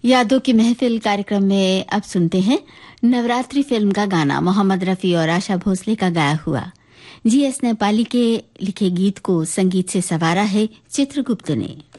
यादों की महफिल कार्यक्रम में अब सुनते हैं नवरात्रि फिल्म का गाना मोहम्मद रफी और आशा भोसले का गाया हुआ। जीएस नेपाली के लिखे गीत को संगीत से संवारा है चित्रगुप्त ने।